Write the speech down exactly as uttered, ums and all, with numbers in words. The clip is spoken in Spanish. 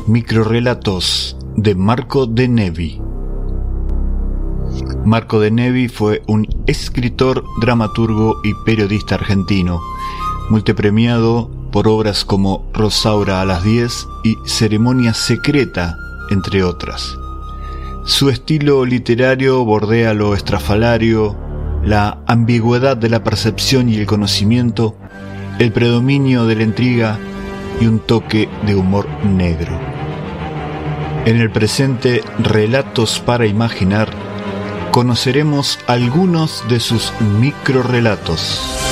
Microrrelatos de Marco de Nevi. Marco de Nevi fue un escritor, dramaturgo y periodista argentino, multipremiado por obras como Rosaura a las diez y Ceremonia secreta, entre otras. Su estilo literario bordea lo estrafalario, la ambigüedad de la percepción y el conocimiento, el predominio de la intriga y un toque de humor negro. En el presente Relatos para Imaginar, conoceremos algunos de sus microrrelatos.